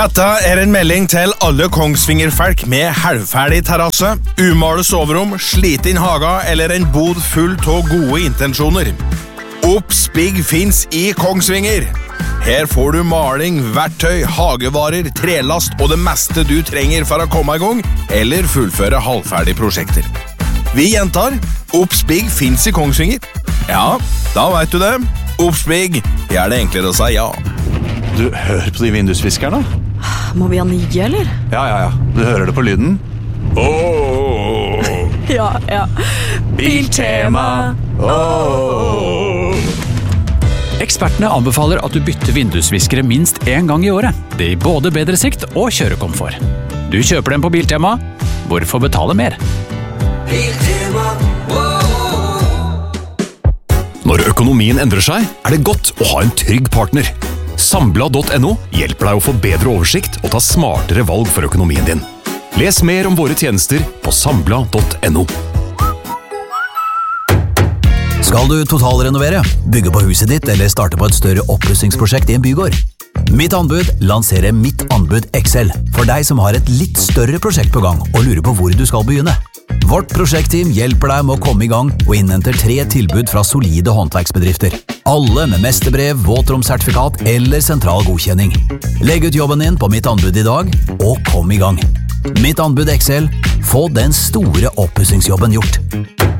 Dette en melding til alle Kongsvinger-folk med halvferdig terrasse, umale soverom, sliten haga eller en bod full av gode intensjoner. Obsbygg finns i Kongsvinger. Her får du maling, verktøy, hagevarer, trelast og det meste du trenger for å komme i gang eller fullføre halvferdige prosjekter. Vi gjentar, Obsbygg finns i Kongsvinger. Ja, da vet du det. Obsbygg, det det enklere å si ja. Du, hør på de vindusviskerne. Må vi ha nye, eller? Ja. Du hører det på lyden. Ja. Biltema. Ekspertene anbefaler at du bytter vindusviskere minst en gang i året. Det gir både bedre sikt og kjørekomfort. Du kjøper dem på Biltema. Hvorfor betale mer? Biltema. Når økonomien endrer seg, det godt å ha en trygg partner. Sambla.no hjelper deg å få bedre oversikt og ta smartere valg for økonomien din. Les mer om våre tjenester på sambla.no. Skal du totalrenovere, bygge på huset ditt eller starte på et større oppussingsprosjekt i en bygård? Mitt anbud lanserer Mitt anbud XL for deg som har et litt større prosjekt på gang og lurer på hvor du skal begynne. Vårt prosjektteam hjelper deg med å komme i gang og innhenter 3 tilbud fra solide håndverksbedrifter. Alle med mesterbrev, våtromsertifikat eller sentral godkjenning. Legg ut jobben din på Mitt anbud i dag, og kom i gang. Mitt anbud XL. Få den store oppussingsjobben gjort.